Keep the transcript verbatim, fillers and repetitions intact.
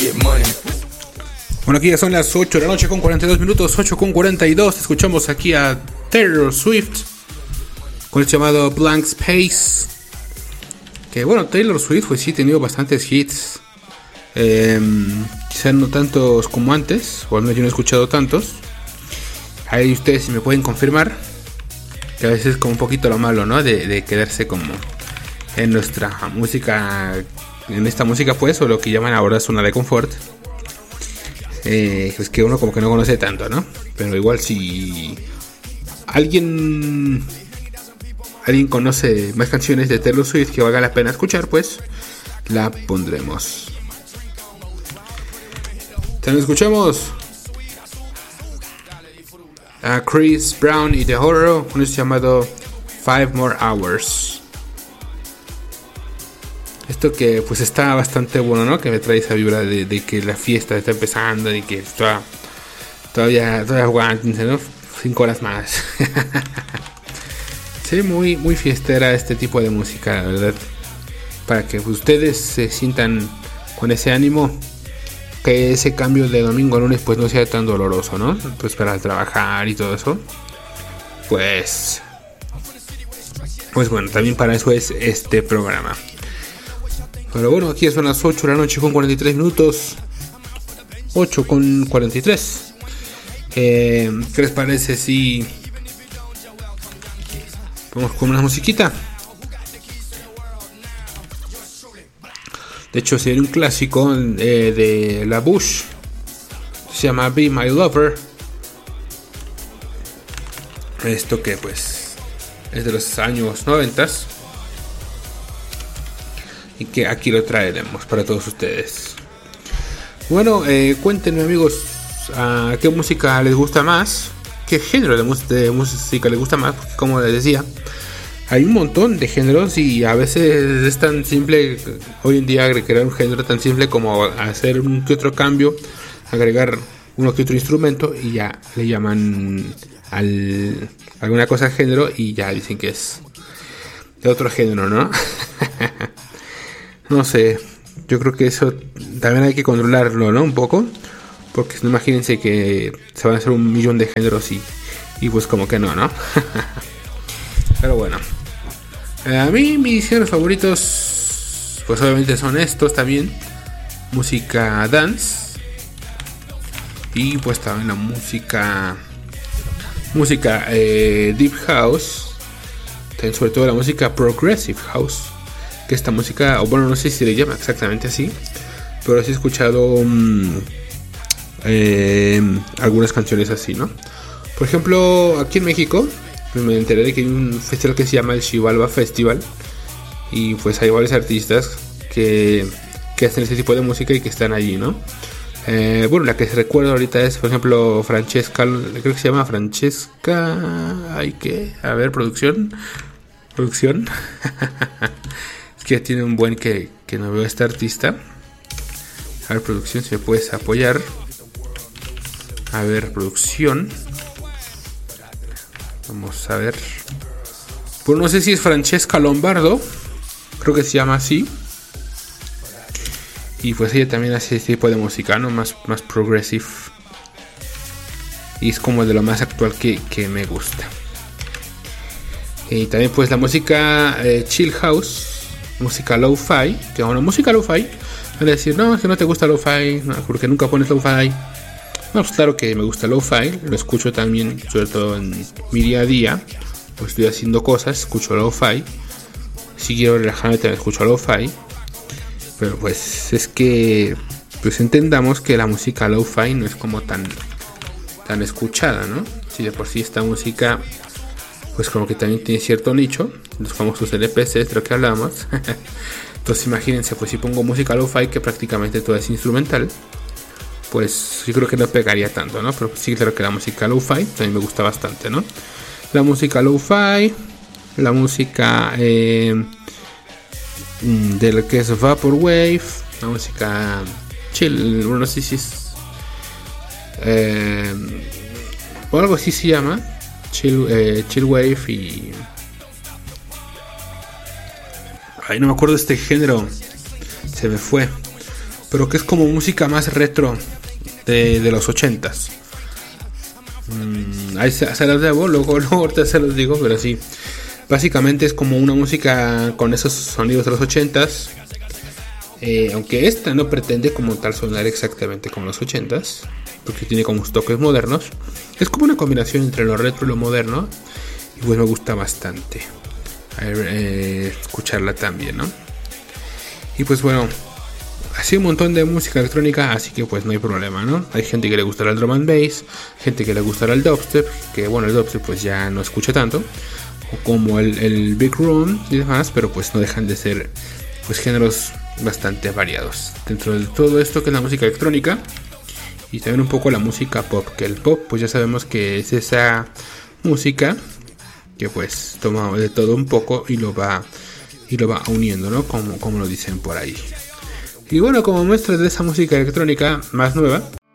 Bueno, aquí ya son las ocho de la noche con cuarenta y dos minutos, ocho con cuarenta y dos. Escuchamos aquí a Taylor Swift con el llamado Blank Space. Que bueno, Taylor Swift pues sí ha tenido bastantes hits. Eh, quizás no tantos como antes, o al menos yo no he escuchado tantos. Ahí ustedes si me pueden confirmar. Que a veces es como un poquito lo malo, ¿no? De, de quedarse como en nuestra música, en esta música pues, o lo que llaman ahora zona de confort. Eh, es que uno como que no conoce tanto, ¿no? Pero igual si alguien alguien conoce más canciones de Taylor Swift que valga la pena escuchar, pues la pondremos. También escuchamos a Chris Brown y The Horror, un llamado Five More Hours. Esto que pues está bastante bueno, ¿no? Que me trae esa vibra de, de que la fiesta está empezando y que está, todavía todavía aguántense, ¿no? Cinco horas más. Sí, muy, muy fiestera este tipo de música, la verdad. Para que ustedes se sientan con ese ánimo, que ese cambio de domingo a lunes pues no sea tan doloroso, ¿no? Pues para trabajar y todo eso. Pues, pues bueno, también para eso es este programa. Pero bueno, aquí son las ocho de la noche con cuarenta y tres minutos. ocho con cuarenta y tres. Eh, ¿Qué les parece si vamos con una musiquita? De hecho, sería un clásico eh, de La Bush. Se llama Be My Lover. Esto que pues es de los años noventas. Y que aquí lo traeremos para todos ustedes. Bueno, eh, cuéntenme amigos, ¿a qué música les gusta más? ¿Qué género de, mus- de música les gusta más? Porque como les decía, hay un montón de géneros y a veces es tan simple hoy en día crear un género tan simple como hacer un que otro cambio, agregar uno que otro instrumento y ya le llaman al alguna cosa género y ya dicen que es de otro género, ¿no? No sé, yo creo que eso también hay que controlarlo, ¿no? Un poco, porque no, imagínense que se van a hacer un millón de géneros y, y pues como que no, ¿no? Pero bueno, eh, a mí mis géneros favoritos pues obviamente son estos también. Música dance y pues también la música música eh, deep house, también sobre todo la música progressive house, que esta música, o bueno, no sé si se le llama exactamente así, pero sí he escuchado um, eh, algunas canciones así, ¿no? Por ejemplo, aquí en México me enteré de que hay un festival que se llama el Xibalba Festival y pues hay varios artistas que, que hacen este tipo de música y que están allí, ¿no? Eh, bueno, la que se recuerda ahorita es, por ejemplo, Francesca, creo que se llama Francesca, hay que, a ver, producción, producción. Que tiene un buen que, que no veo a esta artista. A ver, producción, si me puedes apoyar. A ver, producción. Vamos a ver. Pues no sé si es Francesca Lombardo. Creo que se llama así. Y pues ella también hace este tipo de música, ¿no? Más, más progressive. Y es como de lo más actual que, que me gusta. Y también pues la música eh, chill house. Música lo-fi, que bueno, música lo-fi, van a decir, no, es que no te gusta lo-fi, no, porque nunca pones lo-fi. No, pues claro que me gusta lo-fi, lo escucho también, sobre todo en mi día a día, pues estoy haciendo cosas, escucho lo-fi. Si quiero relajarme también escucho lo-fi. Pero pues es que, pues entendamos que la música lo-fi no es como tan, tan escuchada, ¿no? Si de por sí esta música pues como que también tiene cierto nicho, los famosos L P Cs de lo que hablamos. Entonces imagínense, pues si pongo música lo-fi que prácticamente todo es instrumental, pues yo creo que no pegaría tanto, ¿no? Pero sí, claro que la música lo-fi también me gusta bastante, ¿no? La música lo-fi, la música eh, de lo que es Vaporwave, la música chill, bueno, no sé si es eh, o algo así se llama. Chill, eh, chill wave y... Ay, no me acuerdo de este género. Se me fue. pero que es como música más retro de, de los ochentas. Mm, ahí se, se los debo, luego, luego ahorita se los digo, pero sí. Básicamente es como una música con esos sonidos de los ochentas. Eh, aunque esta no pretende como tal sonar exactamente como los ochentas, porque tiene como toques modernos. Es como una combinación entre lo retro y lo moderno. Y pues me gusta bastante eh, escucharla también, ¿no? Y pues bueno, así un montón de música electrónica, así que pues no hay problema, ¿no? Hay gente que le gustará el drum and bass, gente que le gustará el dubstep, que bueno, el dubstep pues ya no escucha tanto, o como el, el big room y demás, pero pues no dejan de ser pues géneros bastante variados dentro de todo esto que es la música electrónica. Y también un poco la música pop, que el pop pues ya sabemos que es esa música que pues toma de todo un poco y lo va y lo va uniendo, ¿no? Como, como lo dicen por ahí. Y bueno, como muestra de esa música electrónica más nueva,